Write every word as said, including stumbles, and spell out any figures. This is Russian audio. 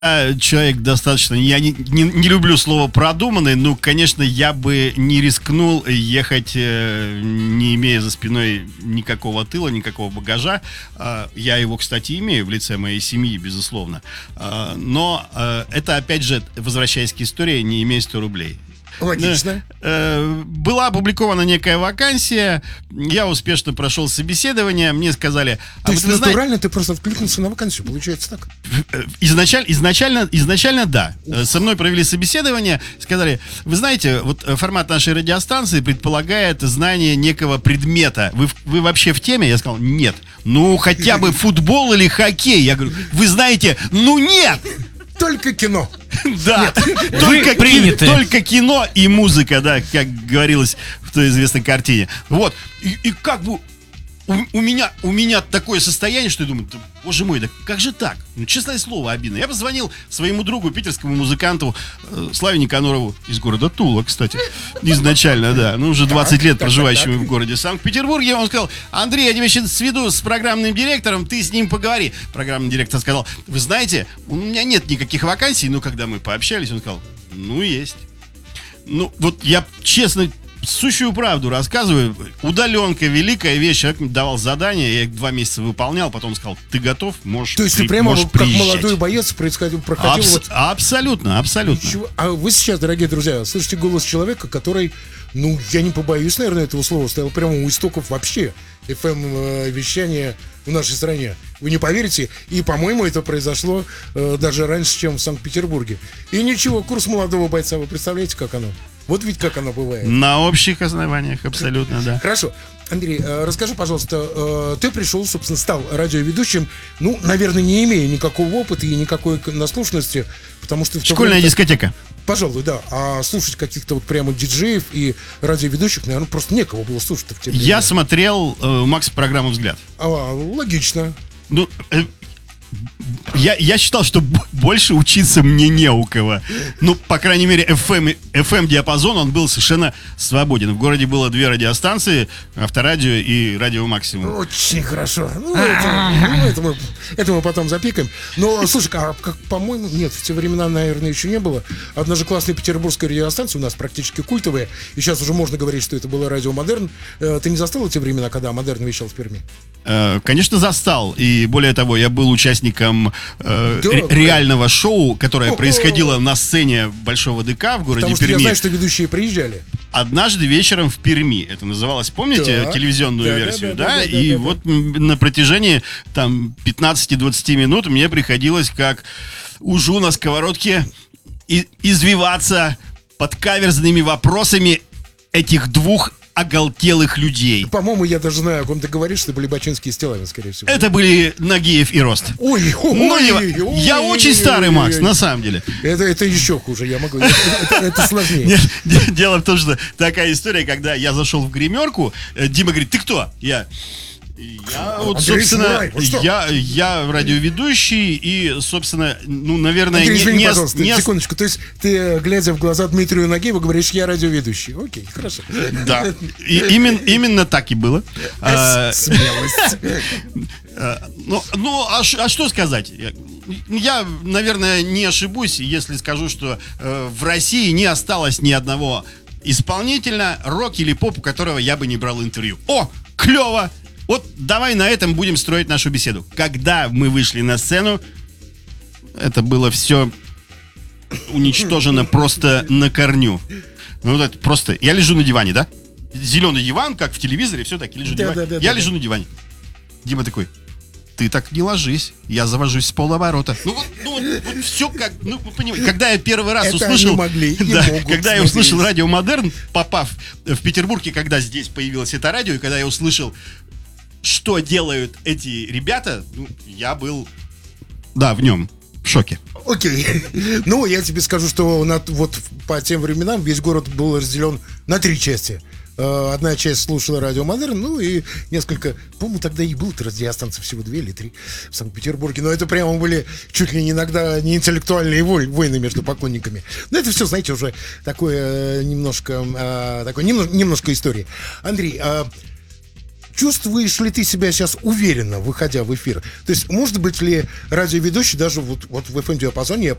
Я человек достаточно, я не, не, не люблю слово продуманный, но, конечно, я бы не рискнул ехать, э, не имея за спиной никакого тыла, никакого багажа. Э, я его, кстати, имею в лице моей семьи, безусловно. Э, но э, это, опять же, возвращаясь к истории, не имея сто рублей. Логично. Э, была опубликована некая вакансия, я успешно прошел собеседование, мне сказали... То а есть вот натурально знаете, ты просто откликнулся на вакансию, получается так? Изначально, изначально, изначально да. Ух. Со мной провели собеседование, сказали, вы знаете, вот формат нашей радиостанции предполагает знание некого предмета. Вы, вы вообще в теме? Я сказал, нет. Ну, хотя бы футбол или хоккей. Я говорю, вы знаете, ну нет! Только кино. Да, только, ки- только кино и музыка, да, как говорилось в той известной картине. Вот, и, и как бы у, у, меня, у меня такое состояние, что я думаю, да, боже мой, да как же так? Ну, честное слово, обидно. Я позвонил своему другу, питерскому музыканту э, Славе Никанорову из города Тула, кстати, изначально, да, ну, уже двадцать лет проживающему в городе Санкт-Петербурге. Он сказал, Андрей, я тебя сейчас сведу с программным директором, ты с ним поговори. Программный директор сказал, вы знаете, у меня нет никаких вакансий, но когда мы пообщались, он сказал, ну, есть. Ну, вот я честно... Сущую правду рассказываю. Удаленка — великая вещь. Человек давал задание, я их два месяца выполнял, потом сказал, ты готов, можешь То есть при, ты прямо можешь как приезжать. молодой боец происходил, проходил Абс- вот... Абсолютно, абсолютно. Ничего. А вы сейчас, дорогие друзья, слышите голос человека, который, ну, я не побоюсь, наверное, этого слова, стоял прямо у истоков вообще эф эм-вещания в нашей стране. Вы не поверите, и, по-моему, это произошло э, даже раньше, чем в Санкт-Петербурге. И ничего, курс молодого бойца, вы представляете, как оно? Вот ведь как оно бывает. На общих основаниях, абсолютно, да. Хорошо. Андрей, расскажи, пожалуйста, ты пришел, собственно, стал радиоведущим, ну, наверное, не имея никакого опыта и никакой наслушанности, потому что... Школьная время... дискотека. Пожалуй, да. А слушать каких-то вот прямо диджеев и радиоведущих, наверное, просто некого было слушать в те времена. Я смотрел э, Макс программу «Взгляд». А, логично. Ну... Э... Я, я считал, что б- больше учиться мне не у кого. Ну, по крайней мере, эф эм, эф эм-диапазон, он был совершенно свободен. В городе было две радиостанции, Авторадио и Радио Максимум. Очень хорошо. Ну, это, ну, это, мы, это мы потом запикаем. Но, слушай, а, как, по-моему, нет, в те времена, наверное, еще не было. Одна же классная петербургская радиостанция у нас практически культовая. И сейчас уже можно говорить, что это было Радио Модерн. Ты не застал эти времена, когда Модерн вещал в Перми? Конечно, застал. И более того, я был участником э, да, ре- реального шоу, которое О-о-о. происходило на сцене Большого ДК в городе Потому что Перми. Я знаю, что ведущие приезжали. Однажды вечером в Перми. Это называлось, помните, да. телевизионную да, версию, да? да? да, да и да, вот да. на протяжении там пятнадцать-двадцать минут мне приходилось как ужу на сковородке и- извиваться под каверзными вопросами этих двух оголтелых людей. По-моему, я даже знаю, о ком ты говоришь, это были Бачинский и Стилавин, скорее всего. Это были Нагиев и Рост. Ой, ой, Ну, не- ой, я ой, очень ой, старый, ой, Макс, ой. на самом деле. Это, это еще хуже, я могу. Это, это- это сложнее. Нет, де- дело в том, что такая история, когда я зашел в гримерку, э, Дима говорит, ты кто? Я... Я вот, Андрей собственно, Смолай, вот что? я, я радиоведущий и, собственно, ну, наверное, Андрей, не, извини, не, пожалуйста, не- секундочку. То есть ты, глядя в глаза Дмитрию Нагиеву, говоришь, я радиоведущий. Окей, хорошо. Да, и именно, именно так и было. А, Смелость. а, ну, ну а, ш- а что сказать? Я, я, наверное, не ошибусь, если скажу, что э, в России не осталось ни одного исполнителя, рок или поп, у которого я бы не брал интервью. О, клево! Вот давай на этом будем строить нашу беседу. Когда мы вышли на сцену, это было все уничтожено просто на корню. Ну, вот это просто... Я лежу на диване, да? Зеленый диван, как в телевизоре, все так, я лежу на Да, диване. да, да, я да, лежу да. на диване. Дима такой, ты так не ложись, я завожусь с полоборота. Ну вот, ну, вот, вот все как, ну, вы понимаете, когда я первый раз Это услышал, они могли и да, могут, когда я надеюсь. услышал Радио Модерн, попав в Петербурге, когда здесь появилось это радио, и когда я услышал, что делают эти ребята, ну, я был, да, в нем, в шоке. Окей. Ну, я тебе скажу, что на- вот по тем временам весь город был разделен на три части. Э, Одна часть слушала Радио Модерн, ну и несколько, по-моему, тогда и было радиостанций всего две или три в Санкт-Петербурге, но это прямо были чуть ли не иногда не интеллектуальные вой- войны между поклонниками. Но это все, знаете, уже такое э, немножко, э, такое немно- немножко истории. Андрей, а чувствуешь ли ты себя сейчас уверенно, выходя в эфир? То есть, может быть ли радиоведущий даже вот, вот в эф эм-диапазоне, я